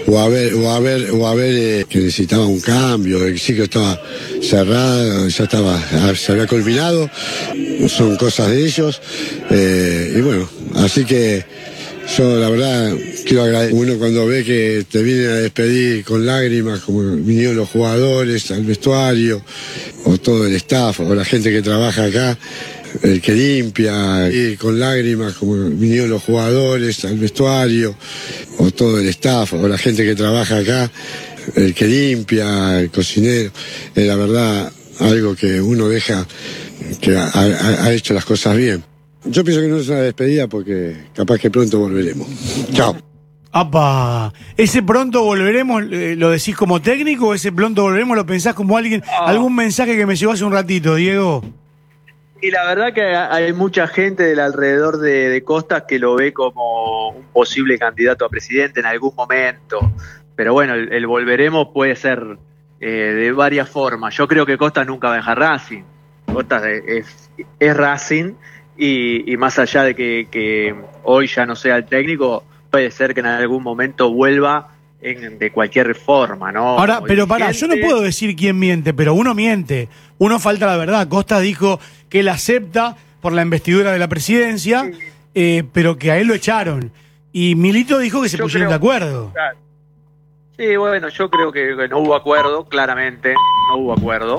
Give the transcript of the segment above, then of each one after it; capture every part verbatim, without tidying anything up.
o haber, o haber, o haber eh, que necesitaba un cambio, el ciclo estaba cerrado, ya estaba, se había culminado, son cosas de ellos, eh, y bueno, así que yo la verdad quiero agradecer. Uno cuando ve que te vienen a despedir con lágrimas, como vinieron los jugadores al vestuario, o todo el staff, o la gente que trabaja acá, el que limpia, y con lágrimas, como vinieron los jugadores al vestuario, o todo el staff, o la gente que trabaja acá, el que limpia, el cocinero, es la verdad algo que uno deja que ha, ha, ha hecho las cosas bien. Yo pienso que no es una despedida porque capaz que pronto volveremos. Chao. ¡Apa! ¿Ese pronto volveremos eh, lo decís como técnico o ese pronto volveremos lo pensás como alguien, oh. algún mensaje que me llegó hace un ratito, Diego? Y la verdad que hay mucha gente del alrededor de, de Costas que lo ve como un posible candidato a presidente en algún momento. Pero bueno, el, el volveremos puede ser eh, de varias formas. Yo creo que Costas nunca va a dejar Racing. Costas es, es Racing. Y, y más allá de que, que hoy ya no sea el técnico, puede ser que en algún momento vuelva en, de cualquier forma, ¿no? Ahora, Como pero pará, yo no dirigente. puedo decir quién miente, pero uno miente, uno falta la verdad. Costas dijo que él acepta por la investidura de la presidencia, sí. eh, pero que a él lo echaron. Y Milito dijo que se yo pusieron creo, de acuerdo. Claro. Sí, bueno, yo creo que, que no hubo acuerdo, claramente, no hubo acuerdo.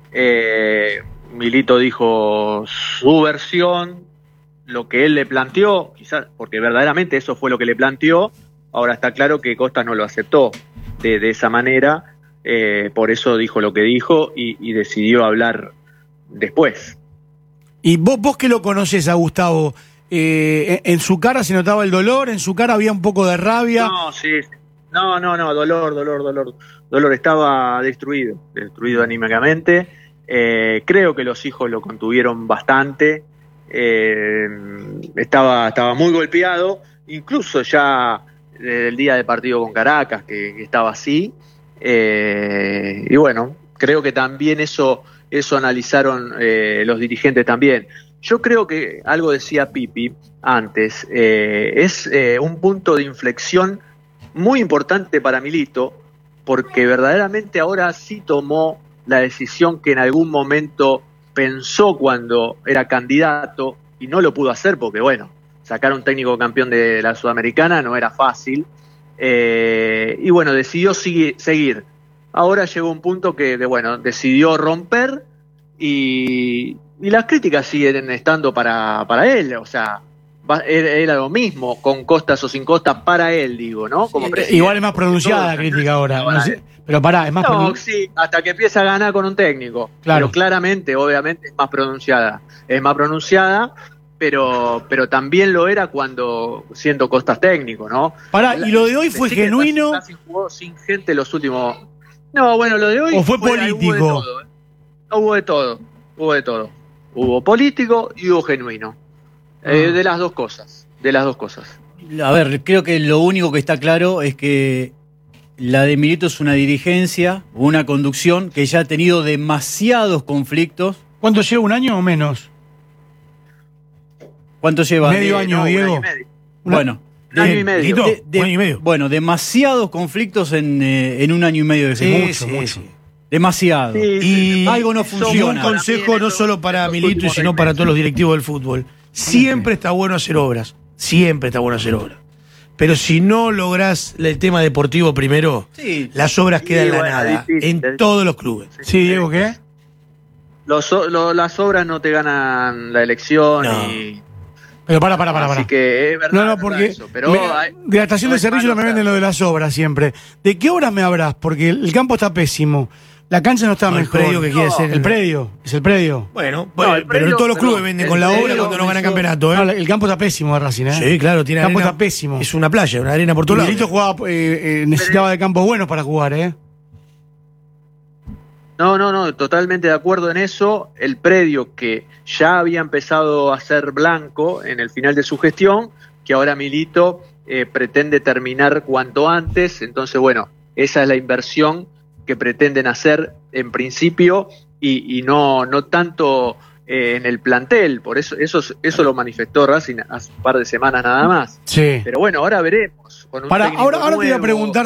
Eh... Milito dijo su versión, lo que él le planteó, quizás porque verdaderamente eso fue lo que le planteó. Ahora está claro que Costas no lo aceptó de, de esa manera, eh, por eso dijo lo que dijo y, y decidió hablar después. ¿Y vos, vos que lo conocés a Gustavo? Eh, en, ¿En su cara se notaba el dolor? ¿En su cara había un poco de rabia? No, sí, no, no, no, dolor, dolor, dolor. Dolor, estaba destruido, destruido anímicamente. Eh, creo que los hijos lo contuvieron bastante, eh, estaba, estaba muy golpeado, incluso ya desde el día de partido con Caracas, que, que estaba así, eh, y bueno, creo que también eso, eso analizaron eh, los dirigentes también. Yo creo que algo decía Pipi antes, eh, es eh, un punto de inflexión muy importante para Milito, porque verdaderamente ahora sí tomó la decisión que en algún momento pensó cuando era candidato y no lo pudo hacer porque, bueno, sacar un técnico campeón de la Sudamericana no era fácil. Eh, y bueno, decidió sigui- seguir. Ahora llegó un punto que, que bueno, decidió romper y, y las críticas siguen estando para, para él. O sea, va, era, era lo mismo, con Costas o sin Costas, para él, digo, ¿no? Como sí, igual es más pronunciada la crítica ahora. No sé, pero pará, es más No, pronun... sí, hasta que empieza a ganar con un técnico. Claro. Pero claramente, obviamente, es más pronunciada. Es más pronunciada, pero, pero también lo era cuando siendo Costas técnico, ¿no? Pará, ¿y lo de hoy fue genuino? Racing jugó sin gente los últimos... No, bueno, lo de hoy... ¿O fue, fue político? Hubo de todo, ¿eh? No, hubo de todo, hubo de todo. Hubo político y hubo genuino. Ah. Eh, de las dos cosas, de las dos cosas. A ver, creo que lo único que está claro es que la de Milito es una dirigencia, una conducción que ya ha tenido demasiados conflictos. ¿Cuánto lleva, un año o menos? ¿Cuánto lleva? Medio año, no, Diego. Un año y medio. Bueno, un año y medio. De, de, un año y medio. Bueno, demasiados conflictos en, eh, en un año y medio de sí, mucho, sí, mucho. Sí. Demasiado. Sí, y algo no funciona. Un consejo no solo para Milito, sino para todos los directivos del fútbol. Siempre está bueno hacer obras. Siempre está bueno hacer obras. Pero si no lográs el tema deportivo primero, sí. las obras quedan sí, en la bueno, nada. Difícil, en difícil. Todos los clubes. Sí, sí Diego, ¿qué? Los, lo, las obras no te ganan la elección no. y... Pero para, para, para. para. Así que es verdad. No, no, porque eso, pero me, hay, de la estación no de Cerrillo me venden lo de las obras siempre. ¿De qué obras me habrás? Porque el campo está pésimo. La cancha no está no, mejor. El predio que no, quiere ser. El predio. Es el predio. Bueno, no, bueno el predio, pero todos los clubes venden con la obra cuando no ganan campeonato. ¿eh? No, el campo está pésimo de Racing, ¿eh? Sí, claro, tiene El campo arena, está pésimo. Es una playa, una arena por todos lados. Milito jugaba, eh, eh, necesitaba de campos buenos para jugar, ¿eh? No, no, no, totalmente de acuerdo en eso. El predio que ya había empezado a ser blanco en el final de su gestión, que ahora Milito eh, pretende terminar cuanto antes. Entonces, bueno, esa es la inversión que pretenden hacer en principio y, y no, no tanto eh, en el plantel. Por eso, eso eso lo manifestó Racing hace un par de semanas nada más. Sí. Pero bueno, ahora veremos. Con un Para, ahora, ahora nuevo, te iba a preguntar